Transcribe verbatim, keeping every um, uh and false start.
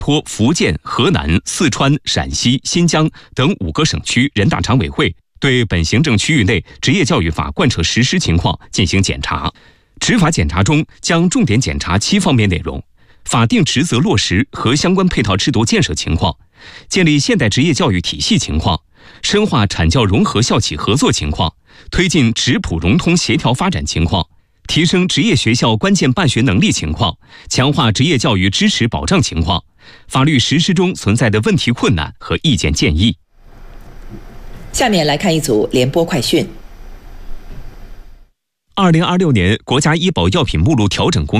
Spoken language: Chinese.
托福建、河南、四川、陕西、新疆等五个省区人大常委会对本行政区域内职业教育法贯彻实施情况进行检查。执法检查中将重点检查七方面内容：法定职责落实和相关配套制度建设情况，建立现代职业教育体系情况，深化产教融合校企合作情况，推进职普融通协调发展情况，提升职业学校关键办学能力情况，强化职业教育支持保障情况，法律实施中存在的问题困难和意见建议。 下面来看一组联播快讯。 二零二六年国家医保药品目录调整工